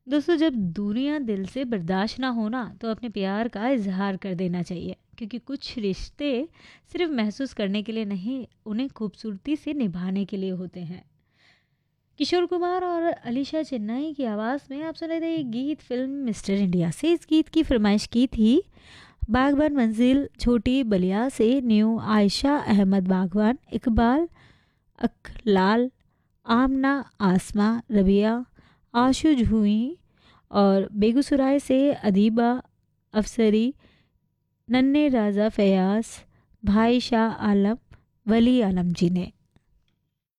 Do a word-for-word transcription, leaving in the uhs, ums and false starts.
दोस्तों, जब दूरियां दिल से बर्दाश्त ना हो ना, तो अपने प्यार का इजहार कर देना चाहिए, क्योंकि कुछ रिश्ते सिर्फ महसूस करने के लिए नहीं, उन्हें खूबसूरती से निभाने के लिए होते हैं। किशोर कुमार और अलीशा चिन्नई की आवाज़ में आप सुन रहे थे ये गीत फिल्म मिस्टर इंडिया से। इस गीत की फरमाइश की थी बागबान मंजिल छोटी बलिया से न्यू आयशा अहमद बागवान, इकबाल अकलाल, आमना आसमा, रबिया, आशु जूही और बेगूसराय से अदीबा अफसरी, नन्हे राजा फयाज, भाई शाह आलम, वली आलम जी ने।